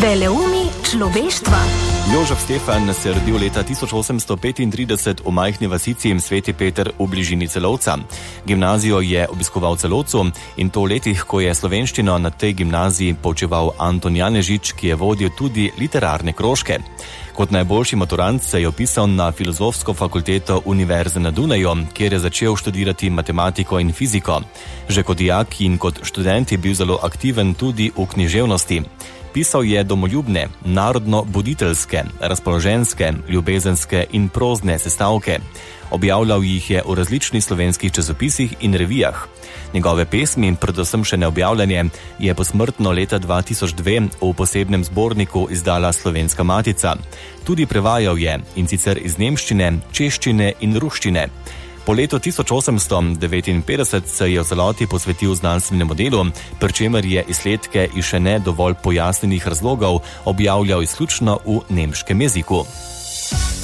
Veleumi človeštva. Jožef Stefan se je rodil leta 1835 v majhni vasici Sveti Peter v bližini Celovca. Gimnazijo je obiskoval v Celovcu in to v letih, ko je slovenščino na tej gimnaziji poučeval Anton Janežič, ki je vodil tudi literarne krožke. Kot najboljši maturant se je vpisal na Filozofsko fakulteto Univerze na Dunaju, kjer je začel študirati matematiko in fiziko. Že kot dijak in kot študent je bil zelo aktiven tudi v književnosti. Pisal je domoljubne, narodno-buditeljske, razpoloženske, ljubezenske in prozne sestavke. Objavljal jih je v različnih slovenskih časopisih in revijah. Njegove pesmi, predvsem še neobjavljanje, je posmrtno leta 2002 v posebnem zborniku izdala Slovenska matica. Tudi prevajal je, in sicer iz nemščine, češčine in ruščine. Po letu 1859 se je v celoti posvetil znanstvenemu delu, pri čemer je izsledke iz še ne dovolj pojasnjenih razlogov objavljal izključno v nemškem jeziku.